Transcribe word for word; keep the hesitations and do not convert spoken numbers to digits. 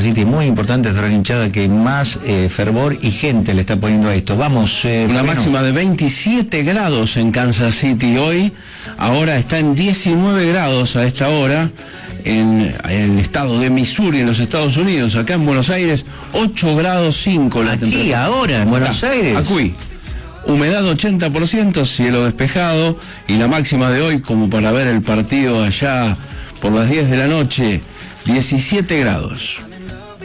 City. Muy importante esta hinchada que más eh, fervor y gente le está poniendo a esto. Vamos, eh, una máxima de veintisiete grados en Kansas City hoy. Ahora está en diecinueve grados a esta hora en, en el estado de Missouri, en los Estados Unidos. Acá en Buenos Aires, ocho grados cinco la Aquí, temperatura. ahora, en Buenos Acá, Aires. Aquí. Humedad ochenta por ciento, cielo despejado, y la máxima de hoy, como para ver el partido allá por las diez de la noche, diecisiete grados.